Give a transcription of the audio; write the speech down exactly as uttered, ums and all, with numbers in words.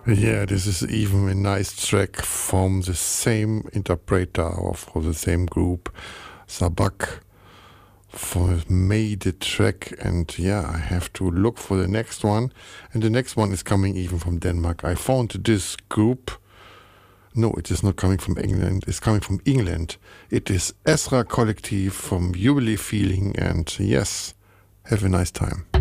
Yeah, this is even a nice track from the same interpreter or from the same group, Sabak, for made the track. And yeah, I have to look for the next one. And the next one is coming even from Denmark. I found this group. No, it is not coming from England. It's coming from England. It is Ezra Collective from Jubilee Feeling. And yes, have a nice time.